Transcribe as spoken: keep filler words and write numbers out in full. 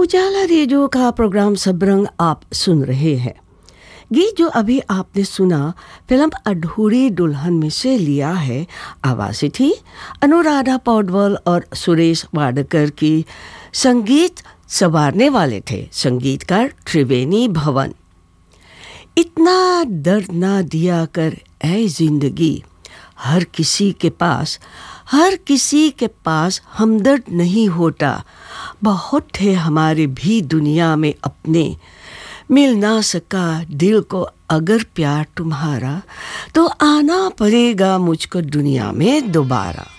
उजाला radio का programme Sabrang आप सुन रहे हैं। गीत जो अभी आपने सुना फिल्म अधूरी दुल्हन में से लिया है। आवाज़ें थी अनुराधा पौडवाल और सुरेश वाडकर की। संगीत संवारने वाले थे संगीतकार त्रिवेणी भवन। इतना दर्द ना दिया कर ऐ जिंदगी, हर किसी के पास हर किसी के पास हमदर्द नहीं होता। बहुत थे हमारे भी दुनिया में अपने, मिल ना सका दिल को अगर प्यार तुम्हारा, तो आना पड़ेगा मुझको दुनिया में दोबारा।